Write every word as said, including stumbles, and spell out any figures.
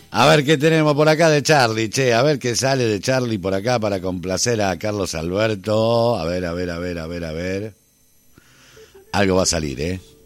A ver qué tenemos por acá de Charlie, che, a ver qué sale de Charlie por acá para complacer a Carlos Alberto. A ver, a ver, a ver, a ver, a ver. Algo va a salir, ¿eh?